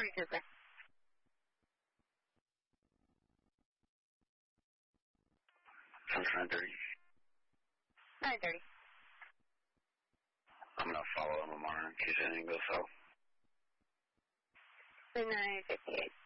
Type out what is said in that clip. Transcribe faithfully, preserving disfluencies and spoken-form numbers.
forty-two, sir. Central nine thirty. nine thirty. I'm going to follow him tomorrow in case anything goes south. nine fifty-eight.